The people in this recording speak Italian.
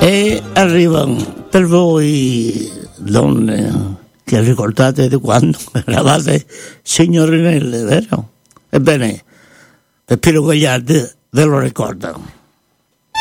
E arrivano per voi donne che ricordate di quando eravate signorinelle, vero? Ebbene, Peppino Gagliardi ve lo ricorda.